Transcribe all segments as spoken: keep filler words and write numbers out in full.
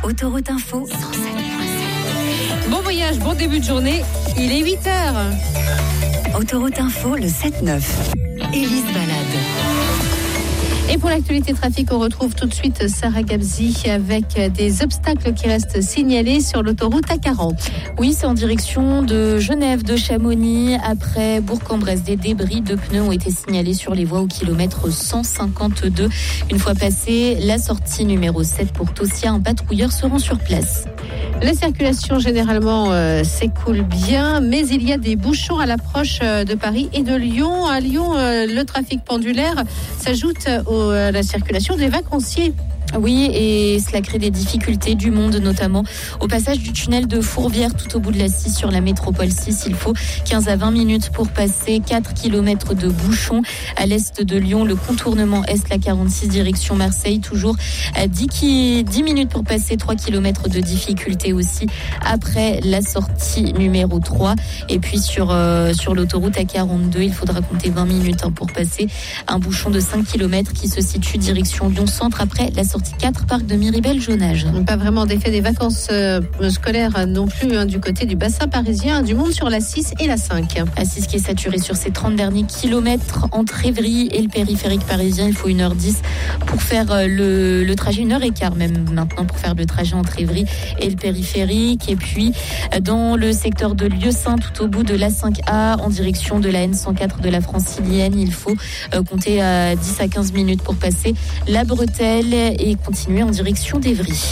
Autoroute Info cent sept virgule sept. Bon voyage, bon début de journée, il est huit heures. Autoroute Info, le sept neuf. Élise Balade. Et pour l'actualité trafic, on retrouve tout de suite Sarah Gabzi avec des obstacles qui restent signalés sur l'autoroute A quarante. Oui, c'est en direction de Genève, de Chamonix. Après Bourg-en-Bresse, des débris de pneus ont été signalés sur les voies au kilomètre cent cinquante-deux. Une fois passée la sortie numéro sept pour Tossia, un patrouilleur se rend sur place. La circulation généralement euh, s'écoule bien, mais il y a des bouchons à l'approche euh, de Paris et de Lyon. À Lyon, euh, le trafic pendulaire s'ajoute au, à la circulation des vacanciers. Oui, et cela crée des difficultés, du monde notamment. Au passage du tunnel de Fourvière, tout au bout de la six sur la métropole six, il faut quinze à vingt minutes pour passer, quatre kilomètres de bouchons. À l'est de Lyon, le contournement est, la quarante-six direction Marseille, toujours à dix minutes pour passer, trois kilomètres de difficultés aussi après la sortie numéro trois. Et puis sur, euh, sur l'autoroute A quarante-deux, il faudra compter vingt minutes hein, pour passer un bouchon de cinq kilomètres qui se situe direction Lyon-Centre après la sortie quatre, parc de Miribel-Jonage. Pas vraiment d'effet des vacances euh, scolaires non plus hein, du côté du bassin parisien, du monde sur la six et la cinq. La six qui est saturée sur ses trente derniers kilomètres entre Évry et le périphérique parisien. Il faut une heure dix pour faire le, le trajet, une heure et quart même maintenant pour faire le trajet entre Évry et le périphérique. Et puis dans le secteur de Lieusaint, tout au bout de l'A cinq A en direction de la N cent quatre de la Francilienne, il faut euh, compter à dix à quinze minutes pour passer la bretelle et continuer en direction d'Évry.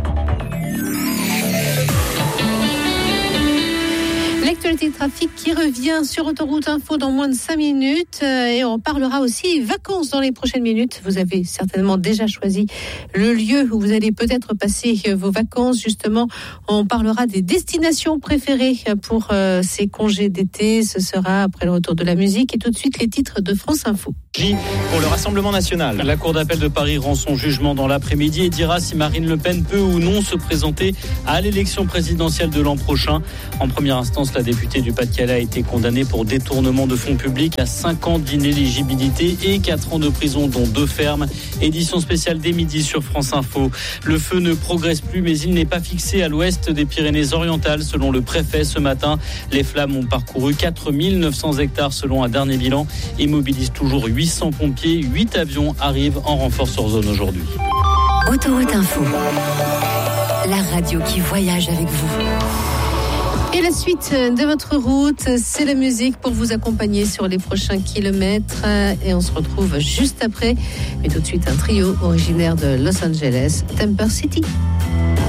L'actualité trafic qui revient sur Autoroute Info dans moins de cinq minutes et on parlera aussi vacances dans les prochaines minutes. Vous avez certainement déjà choisi le lieu où vous allez peut-être passer vos vacances. Justement, on parlera des destinations préférées pour ces congés d'été. Ce sera après le retour de la musique et tout de suite les titres de France Info. Pour le Rassemblement national. La Cour d'appel de Paris rend son jugement dans l'après-midi et dira si Marine Le Pen peut ou non se présenter à l'élection présidentielle de l'an prochain. En première instance, la députée du Pas-de-Calais a été condamnée pour détournement de fonds publics à cinq ans d'inéligibilité et quatre ans de prison, dont deux fermes. Édition spéciale dès midi sur France Info. Le feu ne progresse plus, mais il n'est pas fixé à l'ouest des Pyrénées-Orientales, selon le préfet ce matin. Les flammes ont parcouru quatre mille neuf cents hectares selon un dernier bilan et mobilisent toujours huit cents pompiers. huit avions arrivent en renfort sur zone aujourd'hui. Autoroute Info, la radio qui voyage avec vous. Et la suite de votre route, c'est la musique pour vous accompagner sur les prochains kilomètres. Et on se retrouve juste après. Mais tout de suite, un trio originaire de Los Angeles, Temper City.